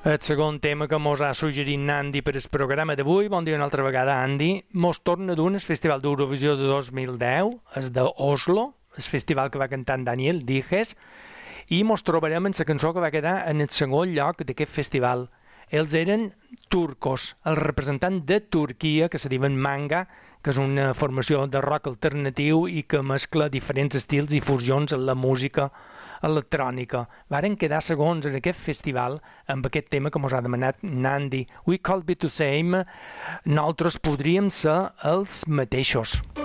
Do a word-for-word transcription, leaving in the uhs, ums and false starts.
El segon tema que mos ha suggerit Nandi per el programa d'avui, bon dia una altra vegada, Andy, mos torna d'un el Festival d'Eurovisió de dos mil deu, el d'Oslo, el festival que va cantar en Daniel Dijes, i mos trobarem en la cançó que va quedar en el segon lloc d'aquest festival. Ells eren turcos, el representant de Turquia, que se diuen Manga, que és una formació de rock alternatiu i que mescla diferents estils i fusions en la música electrònica. Varen quedar segons en aquest festival amb aquest tema que mos ha demanat Nandi. We Could Be The Same, nosaltres podríem ser els mateixos.